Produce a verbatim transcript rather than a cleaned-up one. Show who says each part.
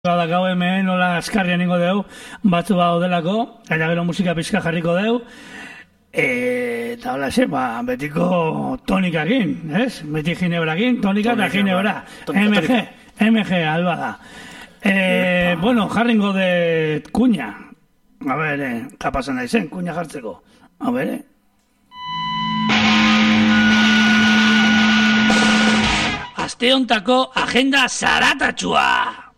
Speaker 1: da gau hemen, nola askarria ningo deu, batzu bau delako, eta gero musika pixka jarriko deu, eta hola xe, ba, betiko tonikakin, ez? Beti ginebrakin, tonika eta ginebra. M G, M G, alba da. Eh, bueno, jarringo de kuña. A ver, eh, kapasan naizen, kuña jartzeko. A ver, eh. Aste hontako agenda zaratatxua.